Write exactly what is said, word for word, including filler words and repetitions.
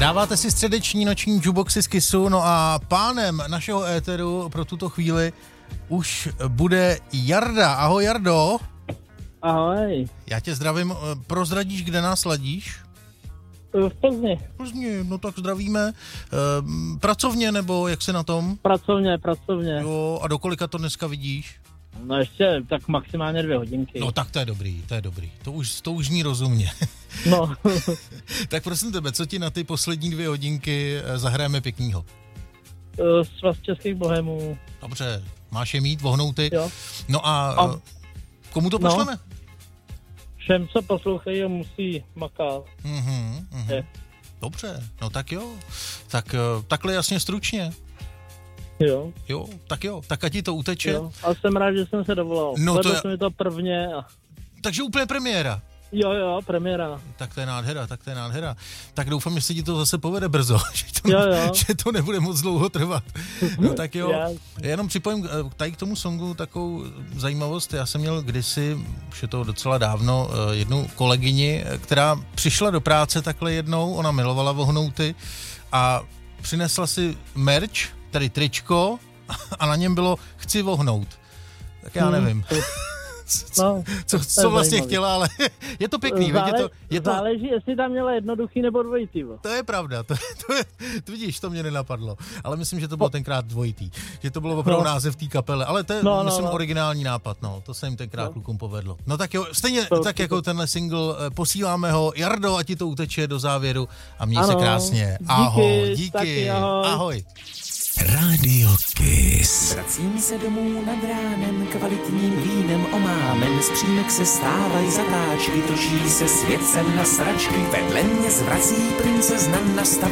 Dáváte si středeční noční jukeboxy z Kissu, no a pánem našeho éteru pro tuto chvíli už bude Jarda. Ahoj, Jardo. Ahoj. Já tě zdravím. Prozradíš, kde nás ladíš? V Plzni. V Plzni, no tak zdravíme. E, pracovně, nebo jak jsi na tom? Pracovně, pracovně. Jo, a do kolika to dneska vidíš? No ještě tak maximálně dvě hodinky. No tak to je dobrý, to je dobrý. To už, to už zní rozumně. No. Tak prosím tebe, co ti na ty poslední dvě hodinky zahrajeme pěknýho? Svaz českých bohemů. Dobře, máš je mít, vohnouty. Jo. No a, a komu to no. pošleme? Všem, co poslouchají, musí makat. Mhm, mhm. Dobře, no tak jo. Tak takhle jasně stručně. Jo. Jo, tak jo, tak ať ti to uteče. Jo. A jsem rád, že jsem se dovolal. No to je... mi to prvně. A... Takže úplně premiéra. Jo, jo, premiéra. Tak to je nádhera, tak to je nádhera. Tak doufám, že se ti to zase povede brzo, že to, jo, jo. že to nebude moc dlouho trvat. No tak jo, já jenom připojím tady k tomu songu takovou zajímavost. Já jsem měl kdysi, už je to docela dávno, jednu kolegyni, která přišla do práce takhle jednou, ona milovala vohnouty a přinesla si merch, tedy tričko, a na něm bylo chci vohnout. Tak já nevím. Hmm. Co, no, co, co vlastně zajímavý. Chtěla, ale je to pěkný. Zále, je to, je to... Záleží, jestli tam měla jednoduchý nebo dvojitý. To je pravda, to, to, je, to vidíš, to mě nenapadlo. Ale myslím, že to bylo tenkrát dvojitý. Že to bylo opravdu no. název té kapele. Ale to je, no, myslím, no, no. originální nápad. No. To se jim tenkrát no. klukům povedlo. No tak jo, stejně to, tak to, jako to. tenhle single, posíláme ho. Jardo, ať ti to uteče do závěru a měj ano. se krásně. Ahoj, díky, díky ahoj. ahoj. Radio Kiss. Vracím se domů nad ránem, kvalitním vínem omámen. Z přímek se stávají zatáčky, točí se svět sem na sračky. Vedle mě zvrací princezna na stav